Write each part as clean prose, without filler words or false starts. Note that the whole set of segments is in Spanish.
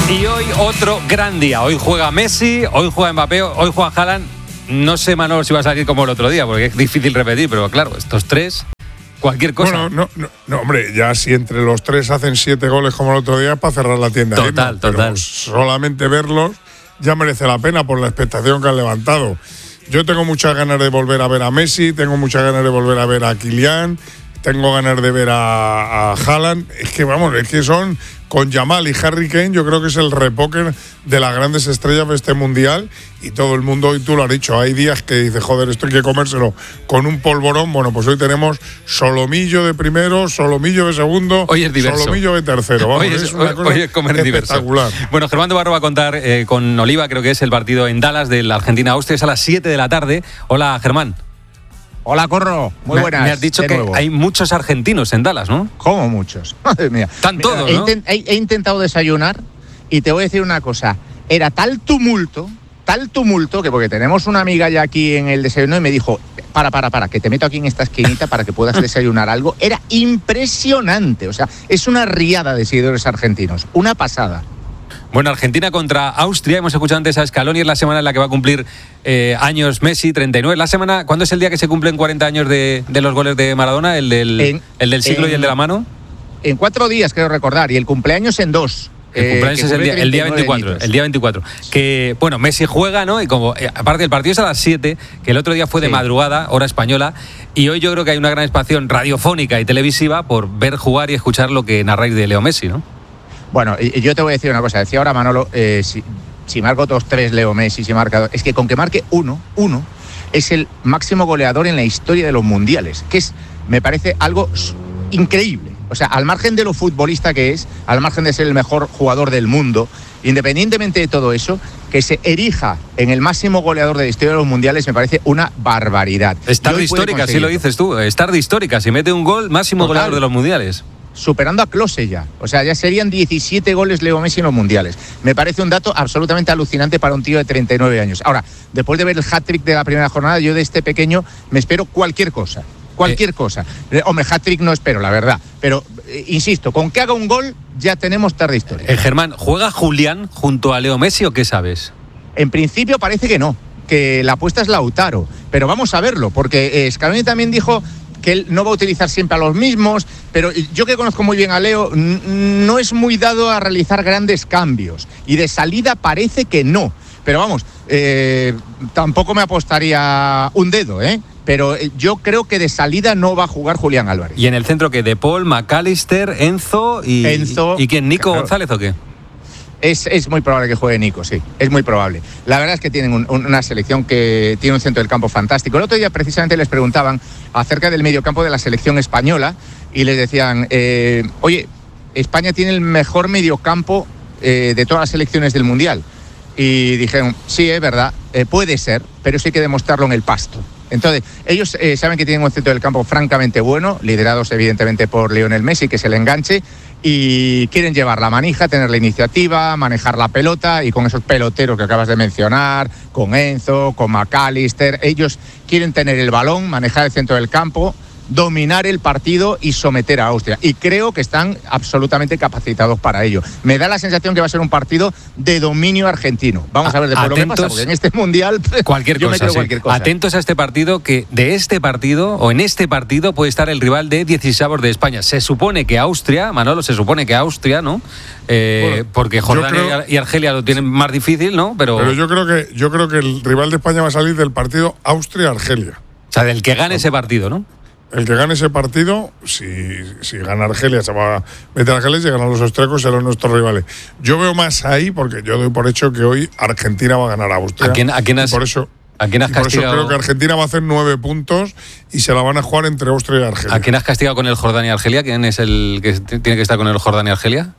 Y hoy otro gran día. Hoy juega Messi, hoy juega Mbappé, hoy juega Haaland. No sé, Manolo, si va a salir como el otro día, porque es difícil repetir, pero claro, estos tres, cualquier cosa. Bueno, no, hombre, ya si entre los tres hacen 7 goles como el otro día, es para cerrar la tienda. Total. Pero solamente verlos ya merece la pena por la expectación que han levantado. Yo tengo muchas ganas de volver a ver a Messi, tengo muchas ganas de volver a ver a Kylian, tengo ganas de ver a Haaland. Es que son con Yamal y Harry Kane, yo creo que es el repóquer de las grandes estrellas de este mundial, y todo el mundo, y tú lo has dicho, hay días que dices, joder, esto hay que comérselo con un polvorón. Bueno, pues hoy tenemos solomillo de primero, solomillo de segundo, hoy es diverso, solomillo de tercero. Vamos, hoy es comer espectacular. Diverso. Bueno, Germán Navarro va a contar con Oliva, creo que es el partido en Dallas de la Argentina-Austria, es a las 7 de la tarde. Hola, Germán. Hola, Corro. Muy buenas. Me has dicho que hay muchos argentinos en Dallas, ¿no? ¿Cómo muchos? Madre mía. Están todos, ¿no? He intentado desayunar y te voy a decir una cosa. Era tal tumulto, que porque tenemos una amiga ya aquí en el desayuno y me dijo, para, que te meto aquí en esta esquinita para que puedas desayunar algo. Era impresionante. O sea, es una riada de seguidores argentinos. Una pasada. Bueno, Argentina contra Austria. Hemos escuchado antes a Scaloni, es la semana en la que va a cumplir años Messi, 39. La semana, ¿cuándo es el día que se cumplen 40 años de los goles de Maradona? ¿El del siglo y el de la mano? En 4 días, creo recordar, y el cumpleaños en 2. El cumpleaños es el día 24. El día 24. Que, bueno, Messi juega, ¿no? Y como, aparte, el partido es a las 7, que el otro día fue de madrugada, hora española, y hoy yo creo que hay una gran expansión radiofónica y televisiva por ver jugar y escuchar lo que narráis de Leo Messi, ¿no? Bueno, y yo te voy a decir una cosa. Decía ahora Manolo, si marco 2-3 Leo Messi, si marca 2, es que con que marque uno, es el máximo goleador en la historia de los mundiales, que me parece algo increíble. O sea, al margen de lo futbolista que es, al margen de ser el mejor jugador del mundo, independientemente de todo eso, que se erija en el máximo goleador de la historia de los mundiales me parece una barbaridad. Estar de histórica, así lo dices tú. Estar de histórica, si mete un gol, máximo goleador de los mundiales. Superando a Klose ya. O sea, ya serían 17 goles Leo Messi en los mundiales. Me parece un dato absolutamente alucinante para un tío de 39 años. Ahora, después de ver el hat-trick de la primera jornada, yo de este pequeño me espero cualquier cosa. Hombre, hat-trick no espero, la verdad. Pero, insisto, con que haga un gol, ya tenemos tarde histórica. Germán, ¿juega Julián junto a Leo Messi o qué sabes? En principio parece que no, que la apuesta es Lautaro. Pero vamos a verlo, porque Scaloni también dijo que él no va a utilizar siempre a los mismos, pero yo que conozco muy bien a Leo, no es muy dado a realizar grandes cambios, y de salida parece que no, pero vamos, tampoco me apostaría un dedo, pero yo creo que de salida no va a jugar Julián Álvarez. ¿Y en el centro qué? ¿De Paul, McAllister, Enzo y quién? ¿Nico González o qué? Es muy probable que juegue Nico, sí, es muy probable. La verdad es que tienen una selección que tiene un centro del campo fantástico. El otro día precisamente les preguntaban acerca del mediocampo de la selección española y les decían, oye, España tiene el mejor mediocampo de todas las selecciones del Mundial. Y dijeron, sí, es verdad, puede ser, pero eso hay que demostrarlo en el pasto. Entonces, ellos saben que tienen un centro del campo francamente bueno, liderados evidentemente por Lionel Messi, que es el enganche, y quieren llevar la manija, tener la iniciativa, manejar la pelota, y con esos peloteros que acabas de mencionar, con Enzo, con McAllister, ellos quieren tener el balón, manejar el centro del campo, dominar el partido y someter a Austria. Y creo que están absolutamente capacitados para ello. Me da la sensación que va a ser un partido de dominio argentino. Vamos a ver después lo que pasa, porque en este mundial cualquier cosa. Atentos a este partido, que de este partido o en este partido puede estar el rival de 16avos de España. Se supone que Austria, Manolo, ¿no? Porque Jordania y Argelia lo tienen más difícil, ¿no? Pero yo creo que el rival de España va a salir del partido Austria-Argelia. O sea, del que gane ese partido, ¿no? El que gane ese partido, si gana Argelia, se va a meter a Argelia, y si ganan los austríacos serán nuestros rivales. Yo veo más ahí, porque yo doy por hecho que hoy Argentina va a ganar a Austria. ¿A quién has por eso castigado? Creo que Argentina va a hacer 9 puntos y se la van a jugar entre Austria y Argelia. ¿A quién has castigado con el Jordania-Argelia? ¿Quién es el que tiene que estar con el Jordania-Argelia?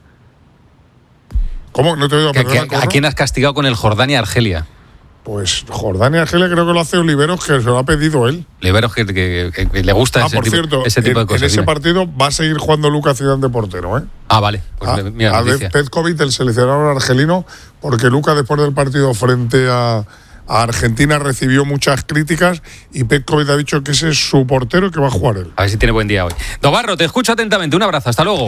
¿Cómo? No te he oído. ¿A quién has castigado con el Jordania-Argelia? Pues Jordania Argelia creo que lo hace Oliveros, que se lo ha pedido él. Oliveros que le gusta ese tipo de cosas. En ese partido va a seguir jugando Lucas Zidane de portero, ¿eh? Ah, vale. Pues a Petkovic, el seleccionador argelino, porque Lucas después del partido frente a Argentina recibió muchas críticas y Petkovic ha dicho que ese es su portero y que va a jugar él. A ver si tiene buen día hoy. Navarro, te escucho atentamente. Un abrazo, hasta luego.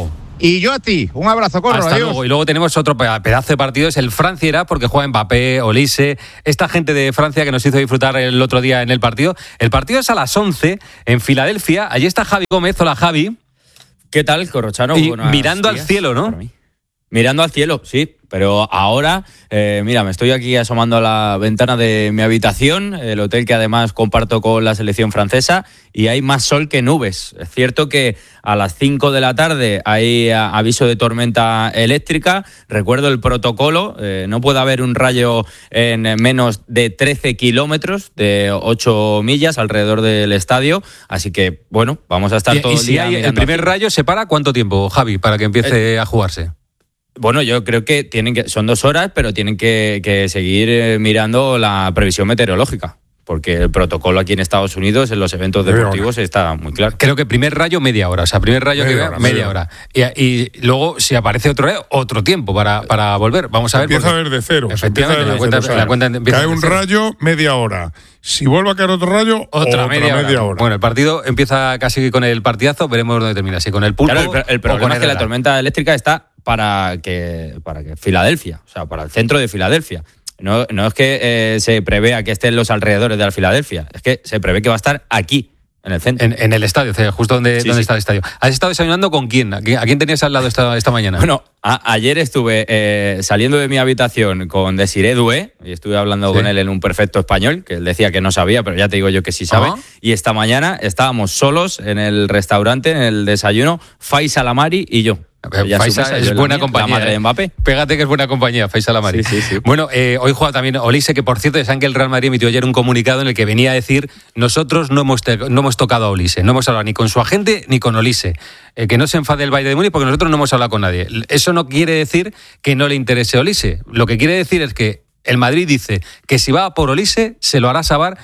Y yo a ti, un abrazo, Corro, hasta adiós. luego. Y luego tenemos otro pedazo de partido, es el Francia-Irak, porque juega Mbappé, Olise, esta gente de Francia que nos hizo disfrutar el otro día en el partido. El partido es a las 11 en Filadelfia. Allí está Javi Gómez. Hola, Javi. ¿Qué tal, Corrochano? Y mirando al cielo, ¿no? Mirando al cielo, sí. Pero ahora, mira, me estoy aquí asomando a la ventana de mi habitación, el hotel que además comparto con la selección francesa, y hay más sol que nubes. Es cierto que a las 5 de la tarde hay aviso de tormenta eléctrica. Recuerdo el protocolo, no puede haber un rayo en menos de 13 kilómetros, de 8 millas alrededor del estadio. Así que, bueno, vamos a estar todo el día. ¿Y si el primer rayo se para cuánto tiempo, Javi, para que empiece a jugarse? Bueno, yo creo que son 2 horas, pero tienen que seguir mirando la previsión meteorológica, porque el protocolo aquí en Estados Unidos, en los eventos deportivos, está muy claro. Creo que primer rayo media hora, o sea, primer rayo media hora. Y luego, si aparece otro rayo, otro tiempo para volver. Vamos a ver. Empieza a ver de cero. Efectivamente, la cuenta empieza cae un rayo, media hora. Si vuelve a caer otro rayo, otra media hora. Bueno, el partido empieza casi con el partidazo, veremos dónde termina, si con el pulpo. Claro, el problema es que la tormenta eléctrica está para que Filadelfia, o sea, para el centro de Filadelfia. No es que se prevea que esté en los alrededores de la Filadelfia, es que se prevé que va a estar aquí, en el centro. En el estadio, justo donde está el estadio. ¿Has estado desayunando con quién? ¿A quién tenías al lado esta mañana? Bueno, ayer estuve saliendo de mi habitación con Desiré Doué, y estuve hablando con él en un perfecto español, que él decía que no sabía, pero ya te digo yo que sí sabe. Y esta mañana estábamos solos en el restaurante, en el desayuno, Faisal Amari y yo. Faisal es buena compañía. La madre de Mbappé. Pégate que es buena compañía, Faisal Amari. Sí. Bueno, hoy juega también Olise, que por cierto, ya saben que el Real Madrid emitió ayer un comunicado en el que venía a decir: nosotros no hemos tocado a Olise, no hemos hablado ni con su agente ni con Olise. Que no se enfade el Bayern de Múnich porque nosotros no hemos hablado con nadie. Eso no quiere decir que no le interese Olise. Lo que quiere decir es que el Madrid dice que si va por Olise se lo hará saber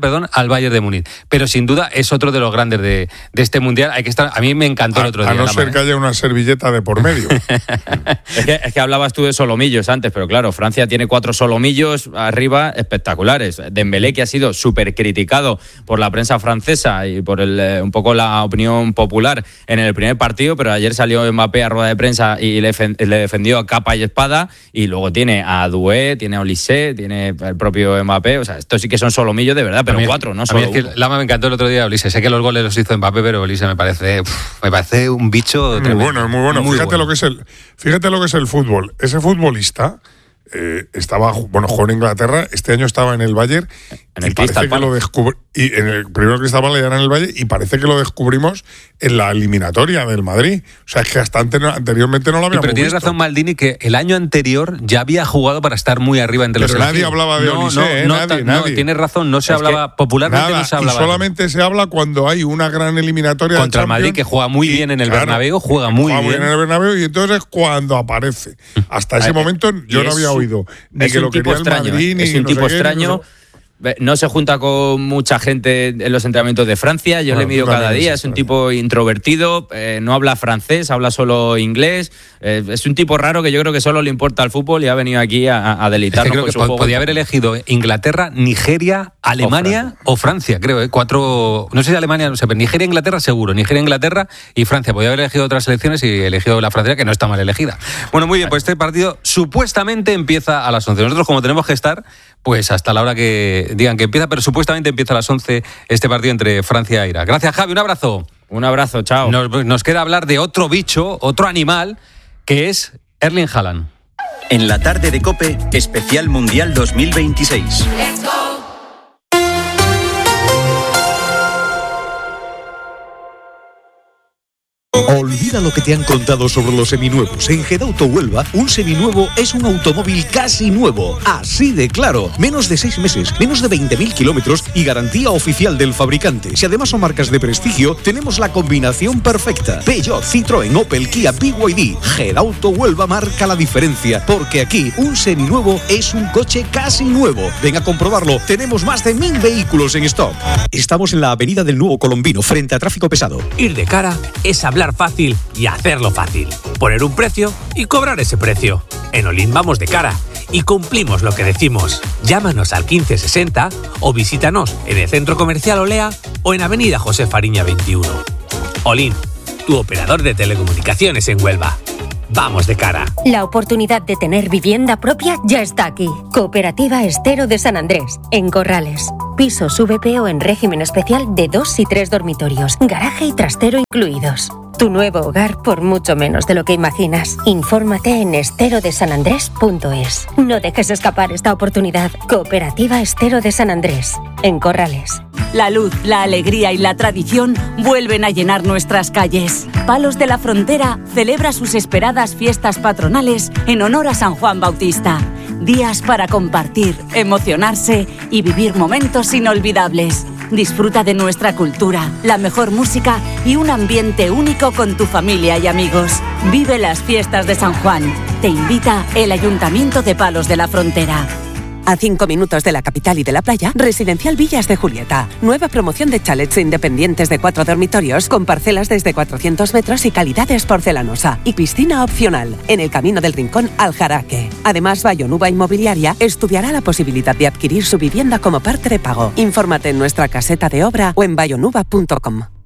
al Bayern de Múnich. Pero sin duda es otro de los grandes de este Mundial. Hay que estar. A mí me encantó el otro día. A no ser que haya una servilleta de por medio. es que hablabas tú de solomillos antes, pero claro, Francia tiene 4 solomillos arriba espectaculares. Dembélé, que ha sido súper criticado por la prensa francesa y por un poco la opinión popular en el primer partido, pero ayer salió Mbappé a rueda de prensa y le defendió a capa y espada. Y luego tiene a Doué, tiene a Olise, tiene el propio Mbappé. O sea, estos sí que son solomillos de verdad, pero 4, no solo. A mí es que Lama me encantó el otro día Olise. Sé que los goles los hizo Mbappé, pero Olise me parece un bicho tremendo. Muy bueno. Fíjate lo que es el fútbol. Ese futbolista jugó en Inglaterra, este año estaba en el Bayern, en el Crystal Palace. Y en el primero Crystal Palace era en el Bayern, y parece que lo descubrimos en la eliminatoria del Madrid. O sea, es que hasta anteriormente no lo habíamos visto. Pero tienes razón, Maldini, que el año anterior ya había jugado para estar muy arriba entre los elegidos. Pero nadie hablaba de Olise, nadie. No, tienes razón, no se hablaba popularmente, no se hablaba. Y solamente se habla cuando hay una gran eliminatoria contra el Madrid, que juega muy bien en el Bernabéu, juega muy bien en el Bernabéu, y entonces cuando aparece. Hasta ese momento yo no había oído ni que lo quería el Madrid, ni es un tipo extraño. No se junta con mucha gente en los entrenamientos de Francia. Yo le mido cada día. Es un tipo introvertido, no habla francés, habla solo inglés. Es un tipo raro que yo creo que solo le importa el fútbol y ha venido aquí a deleitarnos. Creo que podía haber elegido Inglaterra, Nigeria, Alemania o Francia, creo. 4, no sé si Alemania, no sé, pero Nigeria, Inglaterra seguro. Nigeria, Inglaterra y Francia. Podía haber elegido otras selecciones y elegido la francesa, que no está mal elegida. Bueno, muy bien, pues este partido supuestamente empieza a las 11. Nosotros, como tenemos que estar, pues hasta la hora que digan que empieza, pero supuestamente empieza a las 11 este partido entre Francia e Irak. Gracias, Javi, un abrazo. Un abrazo, chao. Nos queda hablar de otro bicho, otro animal, que es Erling Haaland. En la tarde de COPE, especial Mundial 2026. Let's go. Olvida lo que te han contado sobre los seminuevos. En Gedauto Huelva, un seminuevo es un automóvil casi nuevo. Así de claro. Menos de 6 meses, menos de 20.000 kilómetros y garantía oficial del fabricante. Si además son marcas de prestigio, tenemos la combinación perfecta. Peugeot, Citroën, Opel, Kia, BYD. Gedauto Huelva marca la diferencia, porque aquí un seminuevo es un coche casi nuevo. Ven a comprobarlo. Tenemos más de 1.000 vehículos en stock. Estamos en la avenida del Nuevo Colombino, frente a tráfico pesado. Ir de cara es hablar fácil y hacerlo fácil. Poner un precio y cobrar ese precio. En Olin vamos de cara y cumplimos lo que decimos. Llámanos al 1560 o visítanos en el Centro Comercial Olea o en Avenida José Fariña 21. Olin, tu operador de telecomunicaciones en Huelva. Vamos de cara. La oportunidad de tener vivienda propia ya está aquí. Cooperativa Estero de San Andrés, en Corrales. Pisos VPO en régimen especial de 2 y 3 dormitorios, garaje y trastero incluidos. Tu nuevo hogar por mucho menos de lo que imaginas. Infórmate en esterodesanandrés.es. No dejes escapar esta oportunidad. Cooperativa Estero de San Andrés, en Corrales. La luz, la alegría y la tradición vuelven a llenar nuestras calles. Palos de la Frontera celebra sus esperadas fiestas patronales en honor a San Juan Bautista. Días para compartir, emocionarse y vivir momentos inolvidables. Disfruta de nuestra cultura, la mejor música y un ambiente único con tu familia y amigos. Vive las fiestas de San Juan. Te invita el Ayuntamiento de Palos de la Frontera. A 5 minutos de la capital y de la playa, Residencial Villas de Julieta. Nueva promoción de chalets independientes de 4 dormitorios con parcelas desde 400 metros y calidades porcelanosa. Y piscina opcional en el Camino del Rincón al Jaraque. Además, Bayonuba Inmobiliaria estudiará la posibilidad de adquirir su vivienda como parte de pago. Infórmate en nuestra caseta de obra o en bayonuba.com.